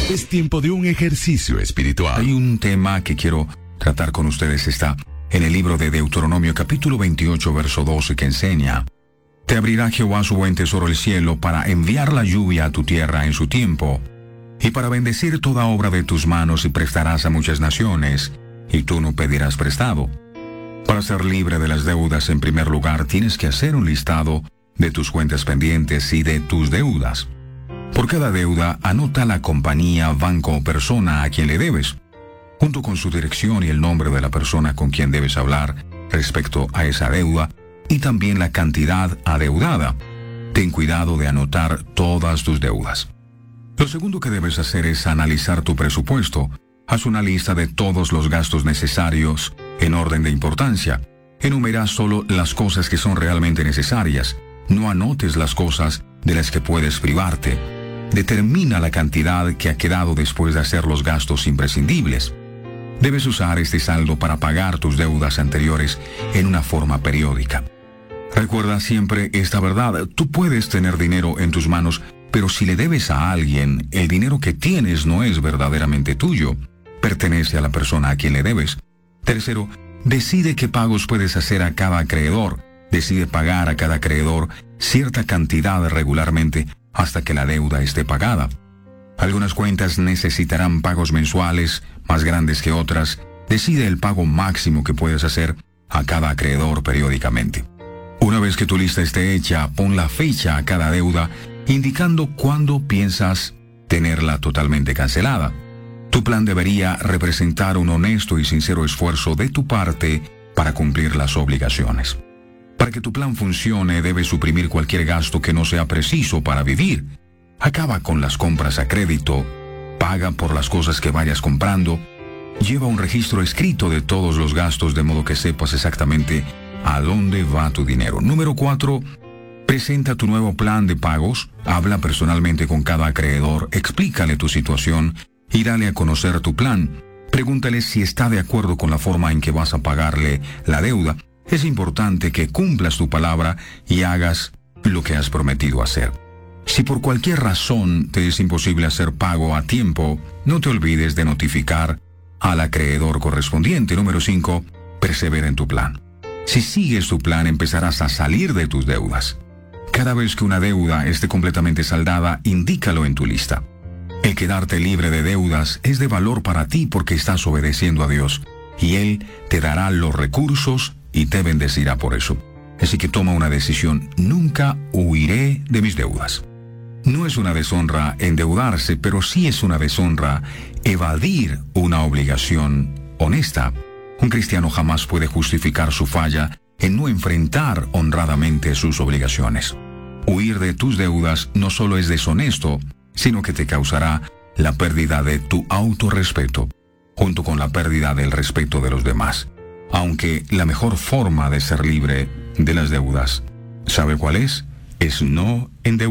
Es tiempo de un ejercicio espiritual. Hay un tema que quiero tratar con ustedes. Está en el libro de Deuteronomio capítulo 28 verso 12, que enseña: Te abrirá Jehová su buen tesoro el cielo para enviar la lluvia a tu tierra en su tiempo, y para bendecir toda obra de tus manos, y prestarás a muchas naciones, y tú no pedirás prestado. Para ser libre de las deudas, en primer lugar, tienes que hacer un listado de tus cuentas pendientes y de tus deudas. Por cada deuda, anota la compañía, banco o persona a quien le debes, junto con su dirección y el nombre de la persona con quien debes hablar respecto a esa deuda, y también la cantidad adeudada. Ten cuidado de anotar todas tus deudas. Lo segundo que debes hacer es analizar tu presupuesto. Haz una lista de todos los gastos necesarios en orden de importancia. Enumera solo las cosas que son realmente necesarias. No anotes las cosas de las que puedes privarte. Determina la cantidad que ha quedado después de hacer los gastos imprescindibles. Debes usar este saldo para pagar tus deudas anteriores en una forma periódica. Recuerda siempre esta verdad: tú puedes tener dinero en tus manos, pero si le debes a alguien, el dinero que tienes no es verdaderamente tuyo. Pertenece a la persona a quien le debes. Tercero, decide qué pagos puedes hacer a cada acreedor. Decide pagar a cada acreedor cierta cantidad regularmente hasta que la deuda esté pagada. Algunas cuentas necesitarán pagos mensuales más grandes que otras. Decide el pago máximo que puedes hacer a cada acreedor periódicamente. Una vez que tu lista esté hecha, pon la fecha a cada deuda, indicando cuándo piensas tenerla totalmente cancelada. Tu plan debería representar un honesto y sincero esfuerzo de tu parte para cumplir las obligaciones. Para que tu plan funcione, debes suprimir cualquier gasto que no sea preciso para vivir. Acaba con las compras a crédito. Paga por las cosas que vayas comprando. Lleva un registro escrito de todos los gastos, de modo que sepas exactamente a dónde va tu dinero. Número 4. Presenta tu nuevo plan de pagos. Habla personalmente con cada acreedor. Explícale tu situación y dale a conocer tu plan. Pregúntale si está de acuerdo con la forma en que vas a pagarle la deuda. Es importante que cumplas tu palabra y hagas lo que has prometido hacer. Si por cualquier razón te es imposible hacer pago a tiempo, no te olvides de notificar al acreedor correspondiente. Número 5. Persevera en tu plan. Si sigues tu plan, empezarás a salir de tus deudas. Cada vez que una deuda esté completamente saldada, indícalo en tu lista. El quedarte libre de deudas es de valor para ti porque estás obedeciendo a Dios, y Él te dará los recursos y te bendecirá por eso. Así que toma una decisión: nunca huiré de mis deudas. No es una deshonra endeudarse, pero sí es una deshonra evadir una obligación honesta. Un cristiano jamás puede justificar su falla en no enfrentar honradamente sus obligaciones. Huir de tus deudas no solo es deshonesto, sino que te causará la pérdida de tu autorrespeto, junto con la pérdida del respeto de los demás. Aunque la mejor forma de ser libre de las deudas, ¿sabe cuál es? Es no endeudarse.